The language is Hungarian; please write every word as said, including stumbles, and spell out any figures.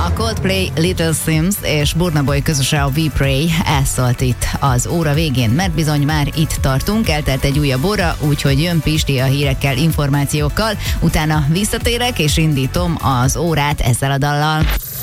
A Coldplay, Little Sims és Burna Boy közöse a We Pray elszólt itt az óra végén, mert bizony már itt tartunk, eltelt egy újabb óra, úgyhogy jön Pisti a hírekkel, információkkal, utána visszatérek és indítom az órát ezzel a dallal.